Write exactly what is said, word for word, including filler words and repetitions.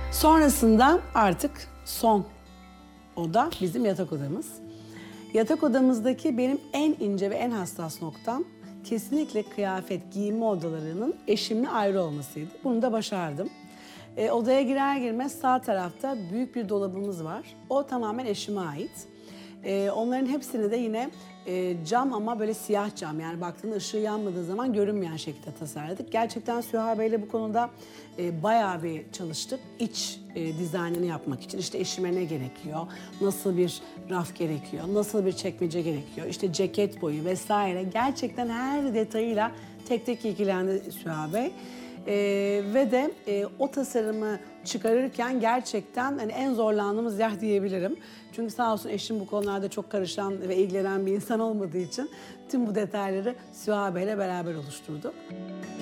Sonrasında artık son oda bizim yatak odamız. Yatak odamızdaki benim en ince ve en hassas noktam kesinlikle kıyafet, giyinme odalarının eşimle ayrı olmasıydı. Bunu da başardım. E, odaya girer girmez sağ tarafta büyük bir dolabımız var. O tamamen eşime ait. E, onların hepsini de yine e, cam ama böyle siyah cam, yani baktığında ışığı yanmadığı zaman görünmeyen şekilde tasarladık. Gerçekten Süha Bey'le bu konuda e, bayağı bir çalıştık. İç e, dizaynını yapmak için işte eşime ne gerekiyor, nasıl bir raf gerekiyor, nasıl bir çekmece gerekiyor, işte ceket boyu vesaire. Gerçekten her detayıyla tek tek ilgilendi Süha Bey. Ee, ve de e, o tasarımı çıkarırken gerçekten hani en zorlandığımız yer diyebilirim. Çünkü sağ olsun eşim bu konularda çok karışan ve ilgilenen bir insan olmadığı için tüm bu detayları Süha Bey'le beraber oluşturduk.